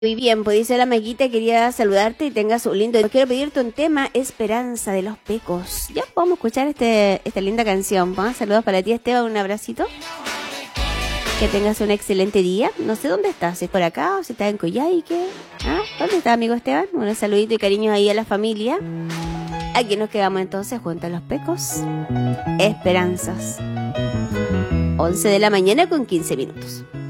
Muy bien, pues dice la Maguita, quería saludarte y tengas un lindo... Quiero pedirte un tema, Esperanza de los Pecos. Ya podemos escuchar esta linda canción. ¿No? Saludos para ti, Esteban, un abracito. Que tengas un excelente día. No sé dónde estás, si es por acá o si estás en Coyhaique. ¿Ah? ¿Dónde está, amigo Esteban? Un saludito y cariños ahí a la familia. Aquí nos quedamos entonces junto a los Pecos. Esperanzas. 11 de la mañana con 15 minutos.